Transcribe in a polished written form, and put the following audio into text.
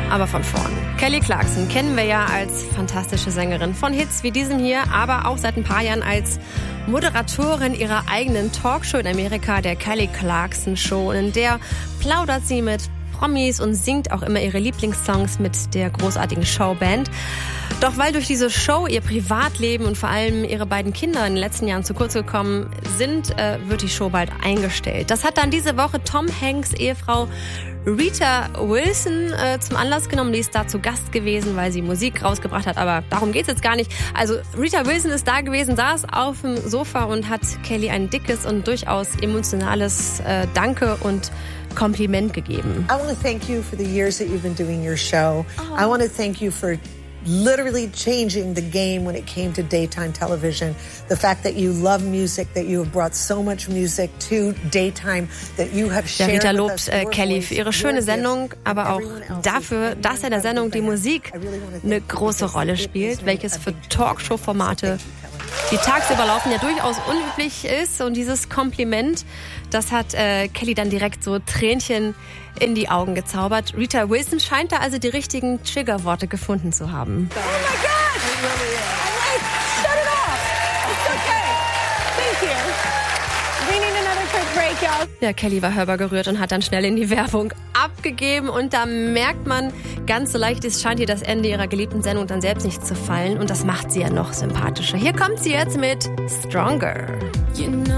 aber von vorn. Kelly Clarkson kennen wir ja als fantastische Sängerin von Hits wie diesem hier, aber auch seit ein paar Jahren als Moderatorin ihrer eigenen Talkshow in Amerika, der Kelly Clarkson Show. In der plaudert sie mit Promis und singt auch immer ihre Lieblingssongs mit der großartigen Showband. Doch weil durch diese Show ihr Privatleben und vor allem ihre beiden Kinder in den letzten Jahren zu kurz gekommen sind, wird die Show bald eingestellt. Das hat dann diese Woche Tom Hanks' Ehefrau Rita Wilson zum Anlass genommen. Die ist da zu Gast gewesen, weil sie Musik rausgebracht hat, aber darum geht's jetzt gar nicht. Also Rita Wilson ist da gewesen, saß auf dem Sofa und hat Kelly ein dickes und durchaus emotionales Danke und Kompliment gegeben. I want to thank you for the years that you've been doing your show. I want to thank you for literally changing the game when it came to daytime television. The fact that you love music, that you have brought so much music to daytime, that you have shared Rita with lobt us your Kelly voice, für ihre your schöne Sendung, gifts, aber and auch everyone else dafür, that dass in der Sendung die Musik eine große Rolle spielt, welches für Talkshow-Formate, die tagsüber laufen, ja durchaus unüblich ist. Und dieses Kompliment, das hat Kelly dann direkt so Tränchen in die Augen gezaubert. Rita Wilson scheint da also die richtigen Triggerworte gefunden zu haben. Oh my gosh! It really is. Shut it off! It's okay. Thank you. We need another quick break, y'all. Ja, Kelly war hörbar gerührt und hat dann schnell in die Werbung abgegeben. Und da merkt man, ganz so leicht ist, scheint ihr das Ende ihrer geliebten Sendung dann selbst nicht zu fallen. Und das macht sie ja noch sympathischer. Hier kommt sie jetzt mit Stronger. You know